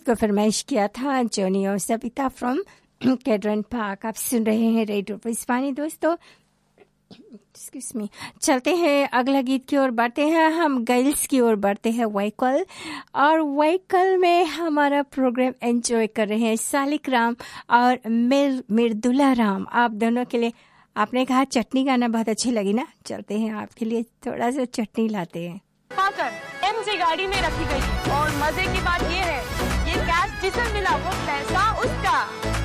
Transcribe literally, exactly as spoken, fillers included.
गीत को फरमाइश किया था जोनी और सबिता फ्रॉम कैडरन पार्क। आप सुन रहे हैं रेडियो पुष्पानी। दोस्तों एक्सक्यूज मी, चलते हैं अगला गीत की ओर बढ़ते हैं। हम गर्ल्स की ओर बढ़ते हैं व्हीकल, और व्हीकल में हमारा प्रोग्राम एंजॉय कर रहे हैं सालिक राम और मिर मिर्दुला राम। आप दोनों के लिए, आपने कहा चटनी गाना बहुत अच्छी लगी ना, चलते हैं आपके लिए थोड़ा सा चटनी लाते हैं। पाकर एमजी गाड़ी में रखी गई और मजे की बात ये है ये कैश जिसे मिला वो पैसा उसका।